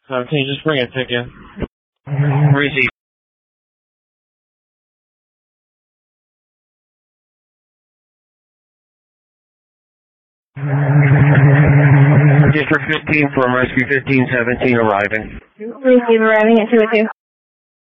Can you just bring a ticket? Receive. District 15 from Rescue 1517 arriving. Receive arriving at 202.